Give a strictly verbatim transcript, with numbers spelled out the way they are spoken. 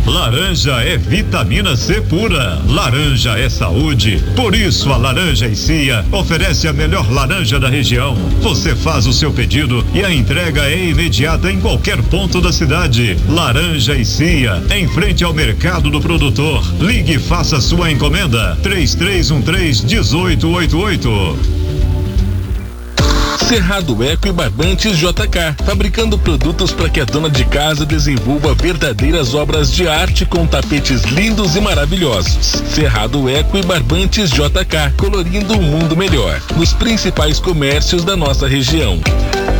Laranja é vitamina C pura. Laranja é saúde. Por isso a Laranja e Cia oferece a melhor laranja da região. Você faz o seu pedido e a entrega é imediata em qualquer ponto da cidade. Laranja e Cia, em frente ao mercado do produtor. Ligue e faça sua encomenda. três três um três, um oito oito oito. Cerrado Eco e Barbantes J K, fabricando produtos para que a dona de casa desenvolva verdadeiras obras de arte com tapetes lindos e maravilhosos. Cerrado Eco e Barbantes J K, colorindo um mundo melhor, nos principais comércios da nossa região.